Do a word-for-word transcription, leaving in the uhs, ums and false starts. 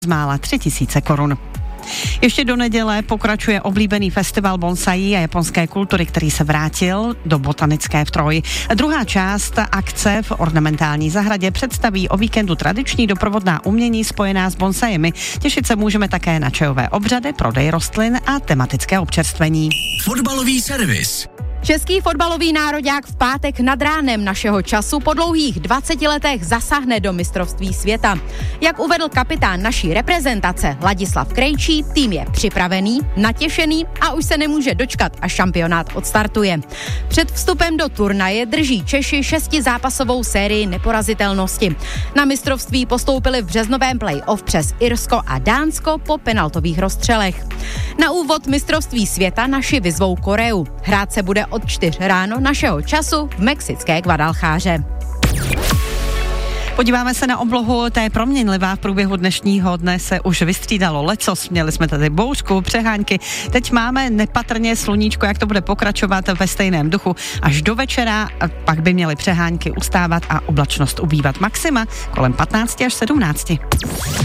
zmála tři tisíce korun. Ještě do neděle pokračuje oblíbený festival bonsaí a japonské kultury, který se vrátil do Botanické v Troji. Druhá část akce v ornamentální zahradě představí o víkendu tradiční doprovodná umění spojená s bonsajemi. Těšit se můžeme také na čajové obřady, prodej rostlin a tematické občerstvení. Fotbalový servis. Český fotbalový nároďák v pátek nad ránem našeho času po dlouhých dvaceti letech zasáhne do mistrovství světa. Jak uvedl kapitán naší reprezentace Ladislav Krejčí, tým je připravený, natěšený a už se nemůže dočkat, až šampionát odstartuje. Před vstupem do turnaje drží Češi šestizápasovou sérii neporazitelnosti. Na mistrovství postoupili v březnovém play-off přes Irsko a Dánsko po penaltových rozstřelech. Na úvod mistrovství světa naši vyzvou Koreu. Hrát se bude od čtyř ráno našeho času v mexické Guadaljáře. Podíváme se na oblohu, ta je proměnlivá. V průběhu dnešního dne se už vystřídalo lecos. Měli jsme tady bouřku, přehánky. Teď máme nepatrně sluníčko, jak to bude pokračovat ve stejném duchu. Až do večera, pak by měly přehánky ustávat a oblačnost ubývat. Maxima kolem patnáct až sedmnáct.